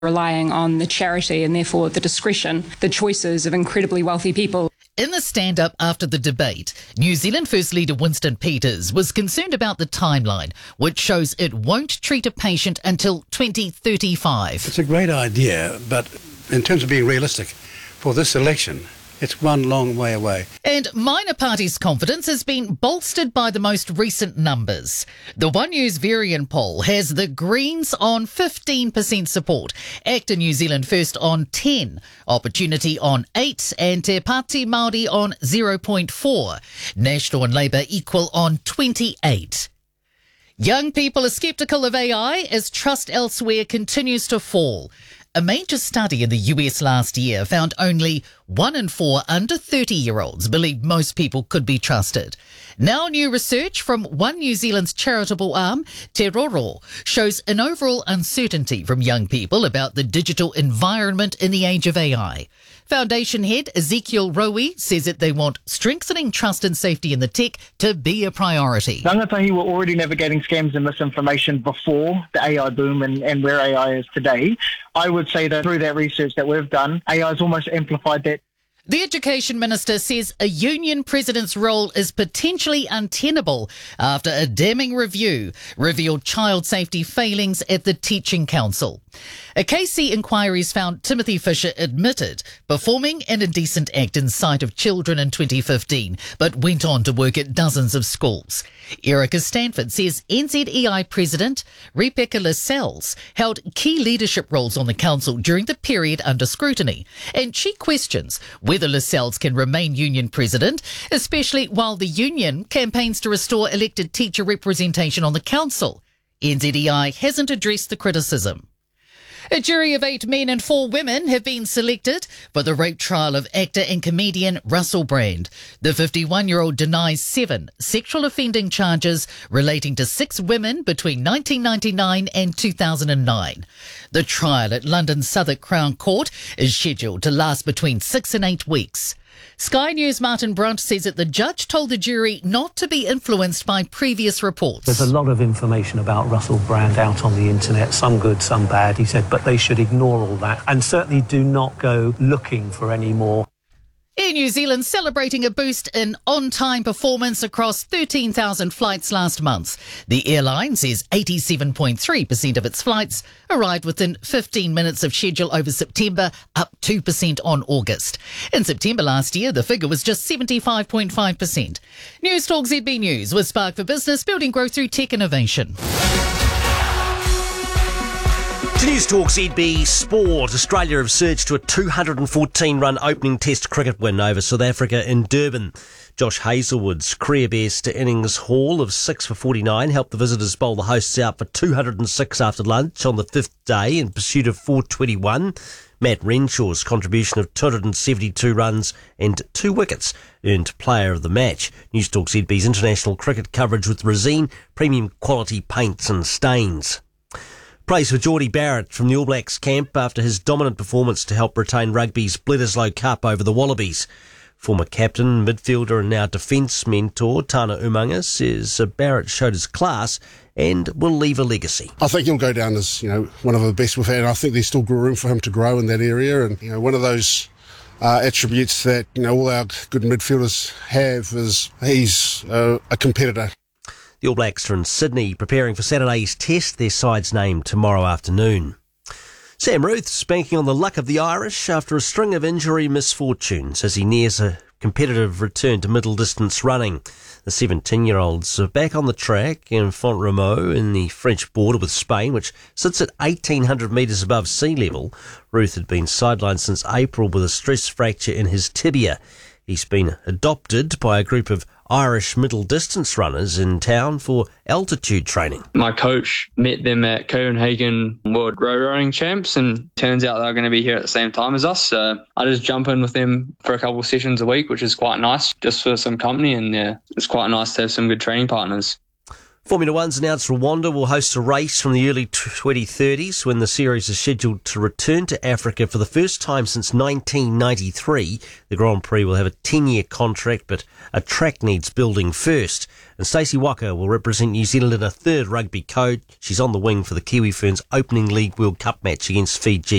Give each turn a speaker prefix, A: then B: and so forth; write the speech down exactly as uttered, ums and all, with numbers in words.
A: relying on the charity and therefore the discretion, the choices of incredibly wealthy people.
B: In the stand-up after the debate, New Zealand First Leader Winston Peters was concerned about the timeline, which shows it won't treat a patient until twenty thirty-five.
C: It's a great idea, but in terms of being realistic, for this election, it's one long way away.
B: And minor parties' confidence has been bolstered by the most recent numbers. The One News Varian poll has the Greens on fifteen percent support, ACTA New Zealand First on ten, Opportunity on eight, and Te Pāti Māori on zero point four. National and Labour equal on twenty-eight. Young people are sceptical of A I as trust elsewhere continues to fall. A major study in the U S last year found only one in four under thirty-year-olds believed most people could be trusted. Now new research from One New Zealand's charitable arm, Te Roro, shows an overall uncertainty from young people about the digital environment in the age of A I. Foundation head Ezekiel Rowe says that they want strengthening trust and safety in the tech to be a priority.
D: Rangatahi were already navigating scams and misinformation before the A I boom and, and where A I is today. I would say that through that research that we've done, A I has almost amplified that.
B: The Education Minister says a union president's role is potentially untenable after a damning review revealed child safety failings at the Teaching Council. A K C inquiry's found Timothy Fisher admitted performing an indecent act in sight of children in twenty fifteen, but went on to work at dozens of schools. Erica Stanford says N Z E I President Rebecca Lascelles held key leadership roles on the council during the period under scrutiny, and she questions whether Lascelles can remain union president, especially while the union campaigns to restore elected teacher representation on the council. N Z E I hasn't addressed the criticism. A jury of eight men and four women have been selected for the rape trial of actor and comedian Russell Brand. The fifty-one-year-old denies seven sexual offending charges relating to six women between nineteen ninety-nine and two thousand nine. The trial at London's Southwark Crown Court is scheduled to last between six and eight weeks. Sky News' Martin Brunt says that the judge told the jury not to be influenced by previous reports.
E: There's a lot of information about Russell Brand out on the internet, some good, some bad, he said, but they should ignore all that and certainly do not go looking for any more.
B: Air New Zealand celebrating a boost in on-time performance across thirteen thousand flights last month. The airline says eighty-seven point three percent of its flights arrived within fifteen minutes of schedule over September, up two percent on August. In September last year, the figure was just seventy-five point five percent. News Talk Z B News with Spark for Business, building growth through tech innovation.
F: To News Talk Z B Sport, Australia have surged to a two hundred fourteen run opening test cricket win over South Africa in Durban. Josh Hazlewood's career best innings haul of six for forty-nine helped the visitors bowl the hosts out for two hundred six after lunch on the fifth day in pursuit of four twenty-one. Matt Renshaw's contribution of two hundred seventy-two runs and two wickets earned player of the match. News Talk Z B's international cricket coverage with Resine, premium quality paints and stains. Praise for Geordie Barrett from the All Blacks camp after his dominant performance to help retain rugby's Bledisloe Cup over the Wallabies. Former captain, midfielder and now defence mentor Tana Umaga says Barrett showed his class and will leave a legacy.
G: I think he'll go down as, you know, one of the best we've had, and I think there's still room for him to grow in that area. And, you know, one of those uh, attributes that, you know, all our good midfielders have is he's uh, a competitor.
F: The All Blacks are in Sydney preparing for Saturday's test, their side's named tomorrow afternoon. Sam Ruth's banking on the luck of the Irish after a string of injury misfortunes as he nears a competitive return to middle distance running. The seventeen-year-olds are back on the track in Font-Romeu in the French border with Spain, which sits at eighteen hundred metres above sea level. Ruth had been sidelined since April with a stress fracture in his tibia. He's been adopted by a group of Irish middle-distance runners in town for altitude training.
H: My coach met them at Copenhagen World Road Running Champs, and turns out they're going to be here at the same time as us. So I just jump in with them for a couple of sessions a week, which is quite nice, just for some company, and yeah, it's quite nice to have some good training partners.
F: Formula One's announced Rwanda will host a race from the early twenty thirties when the series is scheduled to return to Africa for the first time since nineteen ninety-three. The Grand Prix will have a ten-year contract, but a track needs building first. And Stacey Waka will represent New Zealand in a third rugby code. She's on the wing for the Kiwi Ferns opening League World Cup match against Fiji.